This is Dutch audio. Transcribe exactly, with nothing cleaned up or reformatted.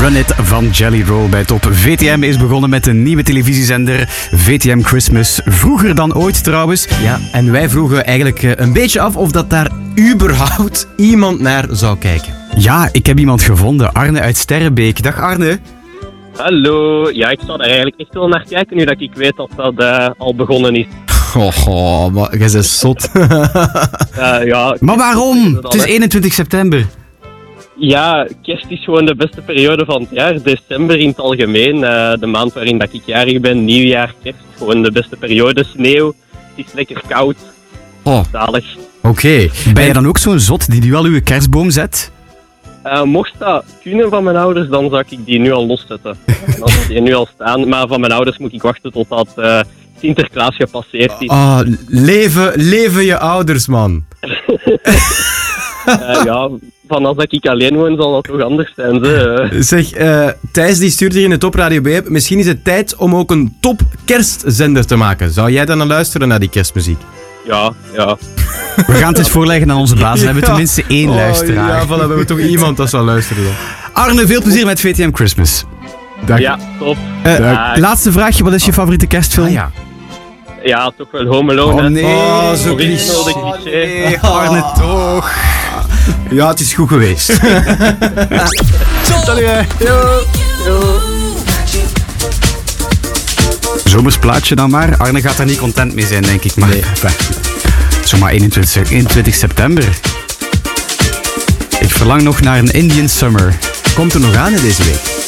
Run It van Jelly Roll bij Top. V T M is begonnen met een nieuwe televisiezender, V T M Christmas. Vroeger dan ooit trouwens. Ja, en wij vroegen eigenlijk een beetje af of dat daar überhaupt iemand naar zou kijken. Ja, ik heb iemand gevonden. Arne uit Sterrenbeek. Dag Arne. Hallo. Ja, ik zou daar eigenlijk echt wel naar kijken nu dat ik weet dat dat uh, al begonnen is. Oh, oh maar jij bent zot. Uh, ja, maar waarom? Het is eenentwintig september. Ja, kerst is gewoon de beste periode van het jaar. December in het algemeen, uh, de maand waarin dat ik jarig ben, nieuwjaar, kerst. Gewoon de beste periode. Sneeuw, het is lekker koud. Oh. Zalig. Oké. Okay. Ben je dan ook zo'n zot die nu al uw kerstboom zet? Uh, mocht dat kunnen van mijn ouders, dan zou ik die nu al loszetten. Dan zou die nu al staan. Maar van mijn ouders moet ik wachten totdat uh, Sinterklaas gepasseerd is. Oh, leven, leven je ouders, man. uh, ja, van als ik alleen woon, zal dat toch anders zijn. Ze. Zeg, uh, Thijs die stuurt hier in de Top Radio B. Misschien is het tijd om ook een top kerstzender te maken. Zou jij dan luisteren naar die kerstmuziek? Ja, ja. We gaan het eens voorleggen aan onze baas. Dan hebben we tenminste één oh, luisteraar. Ja, van hebben we toch iemand dat zou luisteren dan. Arne, veel plezier met V T M Christmas. Dag. Ja, top. Uh, Dag. Laatste vraagje, wat is je favoriete kerstfilm? Ah, ja. Ja, toch wel Home Alone. Oh nee, oh, zo cliché. oh, nee. Arne toch. Ja, het is goed geweest. Salut. Yo. Yo. Zomers plaatje dan maar. Arne gaat daar niet content mee zijn, denk ik. Maar nee. Zomaar eenentwintig, eenentwintig september. Ik verlang nog naar een Indian Summer. Komt er nog aan in deze week?